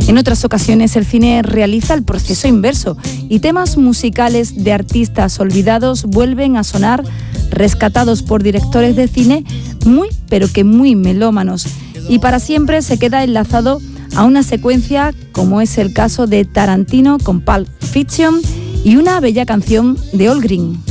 En otras ocasiones el cine realiza el proceso inverso y temas musicales de artistas olvidados vuelven a sonar, rescatados por directores de cine muy melómanos, y para siempre se queda enlazado a una secuencia, como es el caso de Tarantino con Pulp Fiction y una bella canción de All Green.